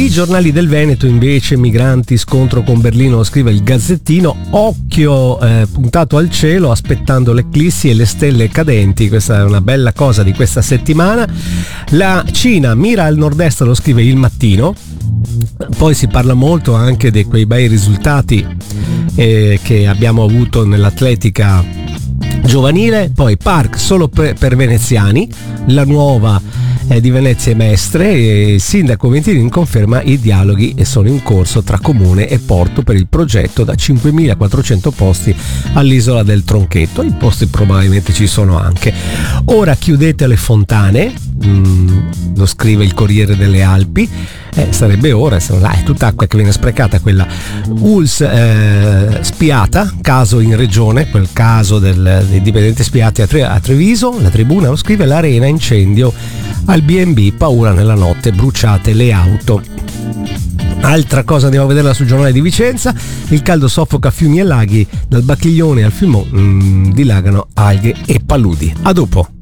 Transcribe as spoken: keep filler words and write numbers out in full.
I giornali del Veneto invece, migranti, scontro con Berlino, lo scrive il Gazzettino, occhio eh, puntato al cielo aspettando l'eclissi e le stelle cadenti, questa è una bella cosa di questa settimana. La Cina mira al nord-est, lo scrive il Mattino. Poi si parla molto anche di quei bei risultati eh, che abbiamo avuto nell'atletica giovanile. Poi park solo per, per veneziani, la nuova eh, di Venezia e Mestre, e il sindaco Ventilini conferma i dialoghi e sono in corso tra comune e porto per il progetto da cinquemilaquattrocento posti all'isola del Tronchetto. I posti probabilmente ci sono anche. Ora chiudete le fontane, mm, lo scrive il Corriere delle Alpi. Eh, sarebbe ora, se no, è tutta acqua che viene sprecata. Quella U L S eh, spiata, caso in regione, quel caso del, dei dipendenti spiati a, Tre, a Treviso. La Tribuna lo scrive, l'Arena incendio al B and B, paura nella notte, bruciate le auto. Altra cosa, andiamo a vederla sul giornale di Vicenza. Il caldo soffoca fiumi e laghi, dal Bacchiglione al Fiumò mh, dilagano alghe e paludi. A dopo.